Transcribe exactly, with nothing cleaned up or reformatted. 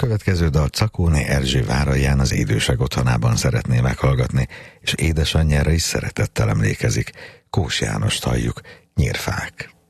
következő dal Czakóné Erzsé Váraján az idősek otthonában szeretné meghallgatni, és édesanyjára is szeretettel emlékezik. Kós Jánost halljuk, Nyírfák.